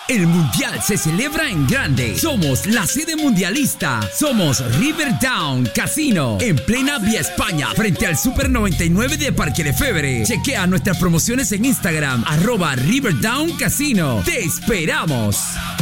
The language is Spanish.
El Mundial se celebra en grande. Somos la sede mundialista. Somos Riverdown Casino, en plena Vía España, frente al Super 99 de Parque Lefebvre. Chequea nuestras promociones en Instagram, @Riverdown Casino. ¡Te esperamos!